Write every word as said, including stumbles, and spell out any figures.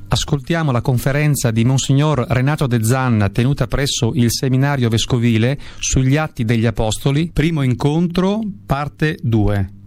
Ascoltiamo la conferenza di Monsignor Renato De Zanna tenuta presso il Seminario Vescovile sugli Atti degli Apostoli, primo incontro, parte due.